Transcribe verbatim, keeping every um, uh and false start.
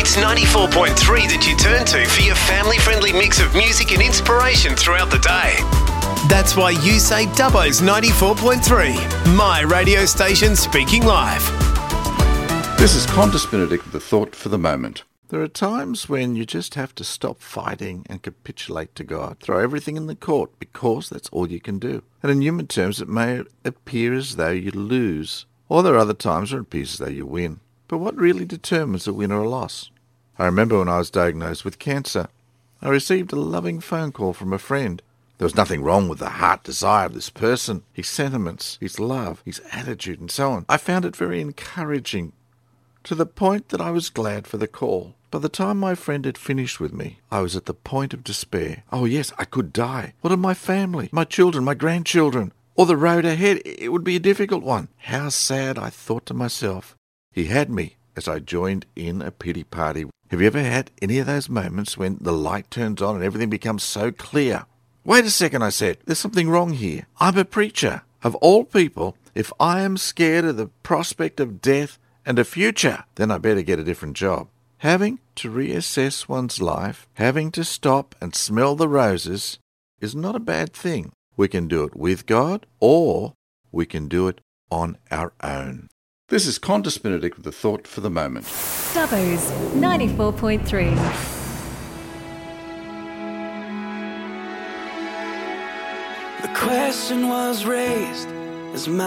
It's ninety-four point three that you turn to for your family-friendly mix of music and inspiration throughout the day. That's why you say Dubbo's ninety-four point three, my radio station speaking live. This is Qantas Benedict with a thought for the moment. There are times when you just have to stop fighting and capitulate to God. Throw everything in the court because that's all you can do. And in human terms, it may appear as though you lose. Or there are other times where it appears as though you win. But what really determines a win or a loss? I remember when I was diagnosed with cancer, I received a loving phone call from a friend. There was nothing wrong with the heart desire of this person, his sentiments, his love, his attitude, and so on. I found it very encouraging, to the point that I was glad for the call. By the time my friend had finished with me, I was at the point of despair. Oh yes, I could die. What of my family, my children, my grandchildren? Or the road ahead? It would be a difficult one. How sad, I thought to myself. He had me as I joined in a pity party. Have you ever had any of those moments when the light turns on and everything becomes so clear? Wait a second, I said. There's something wrong here. I'm a preacher. Of all people, if I am scared of the prospect of death and a future, then I better get a different job. Having to reassess one's life, having to stop and smell the roses, is not a bad thing. We can do it with God, or we can do it on our own. This is Qantas Benedict with a thought for the moment. Dubbo's ninety-four point three. The question was raised as